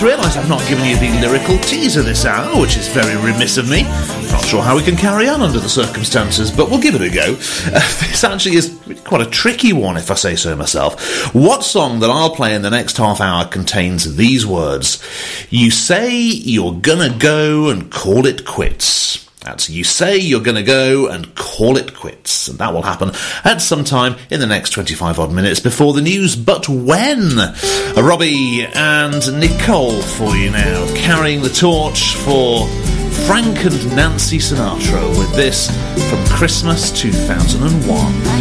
just realised I've not given you the lyrical teaser this hour, which is very remiss of me. Not sure how we can carry on under the circumstances, but we'll give it a go. This actually is quite a tricky one, if I say so myself. What song that I'll play in the next half hour contains these words? You say you're gonna go and call it quits. That's you say you're going to go and call it quits. And that will happen at some time in the next 25 odd minutes before the news. But when? Robbie and Nicole for you now, carrying the torch for Frank and Nancy Sinatra with this from Christmas 2001.